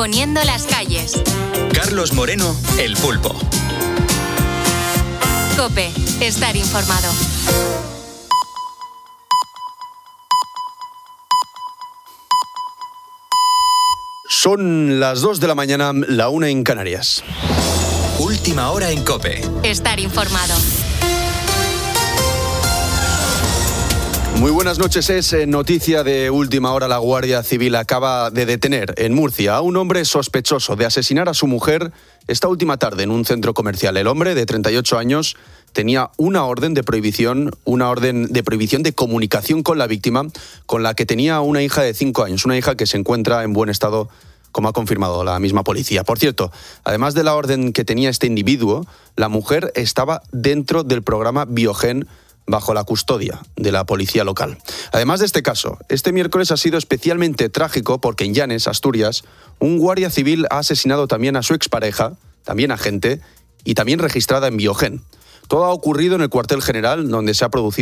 poniendo las calles. Carlos Moreno, El Pulpo. COPE, estar informado. Son las 2 de la mañana, la 1 en Canarias. Última hora en COPE. Estar informado. Muy buenas noches, es noticia de última hora. La Guardia Civil acaba de detener en Murcia a un hombre sospechoso de asesinar a su mujer esta última tarde en un centro comercial. El hombre, de 38 años, tenía una orden de prohibición de comunicación con la víctima, con la que tenía una hija de 5 años, una hija que se encuentra en buen estado, como ha confirmado la misma policía. Por cierto, además de la orden que tenía este individuo, la mujer estaba dentro del programa Biogen, bajo la custodia de la policía local. Además de este caso, este miércoles ha sido especialmente trágico porque en Llanes, Asturias, un guardia civil ha asesinado también a su expareja, también agente, y también registrada en Biogen. Todo ha ocurrido en el cuartel general, donde se ha producido